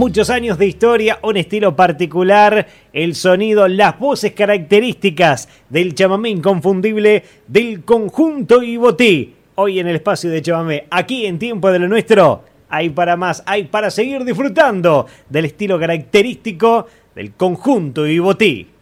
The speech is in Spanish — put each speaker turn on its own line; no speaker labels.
Muchos años de historia, un estilo particular, el sonido, las voces características del chamamé inconfundible del conjunto Ibotí. Hoy en el espacio de chamamé, aquí en Tiempo de lo Nuestro, hay para más, hay para seguir disfrutando del estilo característico del conjunto Ibotí.